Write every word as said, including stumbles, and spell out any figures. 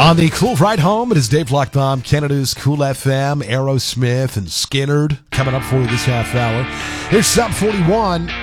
On the Cool Ride Home, it is Dave Lockbaum, Canada's Cool F M, Aerosmith, and Skinnerd coming up for you this half hour. Here's Sub forty-one.